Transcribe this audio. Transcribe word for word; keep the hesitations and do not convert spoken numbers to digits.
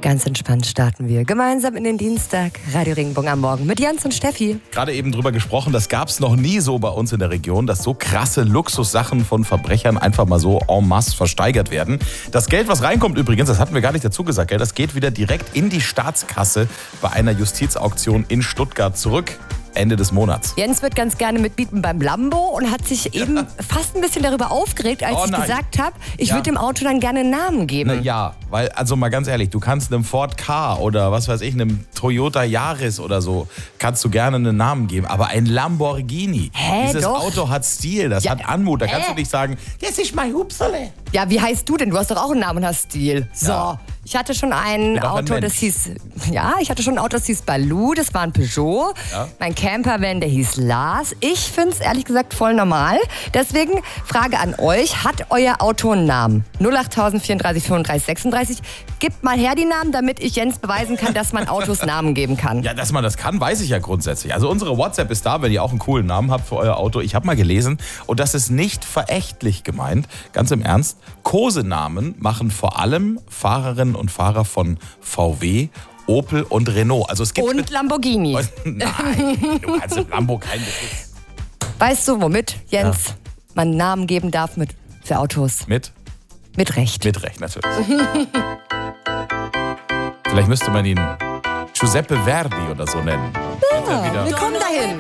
Ganz entspannt starten wir gemeinsam in den Dienstag. Radio Regenbogen am Morgen mit Jens und Steffi. Gerade eben drüber gesprochen, das gab es noch nie so bei uns in der Region, dass so krasse Luxussachen von Verbrechern einfach mal so en masse versteigert werden. Das Geld, was reinkommt übrigens, das hatten wir gar nicht dazu gesagt, gell, das geht wieder direkt in die Staatskasse bei einer Justizauktion in Stuttgart zurück. Ende des Monats. Jens wird ganz gerne mitbieten beim Lambo und hat sich eben ja. fast ein bisschen darüber aufgeregt, als oh, ich nein. gesagt habe, ich ja. würde dem Auto dann gerne einen Namen geben. Na, ja, weil, also mal ganz ehrlich, du kannst einem Ford Ka oder was weiß ich, einem Toyota Yaris oder so, kannst du gerne einen Namen geben, aber ein Lamborghini, Hä, dieses doch. Auto hat Stil, das ja. hat Anmut, da kannst äh. du nicht sagen, das ist mein Hupsele. Ja, wie heißt du denn? Du hast doch auch einen Namen und hast Stil. So. Ja. Ich hatte schon ein Auto, ein das hieß, ja, ich hatte schon ein Auto, das hieß Baloo, das war ein Peugeot. Ja. Mein Campervan, der hieß Lars. Ich finde es ehrlich gesagt voll normal. Deswegen Frage an euch, hat euer Auto einen Namen? null acht vierunddreißig fünfunddreißig sechsunddreißig. Gebt mal her die Namen, damit ich Jens beweisen kann, dass man Autos Namen geben kann. Ja, dass man das kann, weiß ich ja grundsätzlich. Also unsere WhatsApp ist da, wenn ihr auch einen coolen Namen habt für euer Auto. Ich habe mal gelesen, und das ist nicht verächtlich gemeint, ganz im Ernst, Kosenamen machen vor allem Fahrerinnen und Fahrer von V W, Opel und Renault. Also es gibt und Lamborghini. Nein, du kannst im Lambo keinen Besitz. Weißt du, womit, Jens, ja. man Namen geben darf mit für Autos? Mit? Mit Recht. Mit Recht, natürlich. Vielleicht müsste man ihn Giuseppe Verdi oder so nennen. Ja, wir kommen dahin.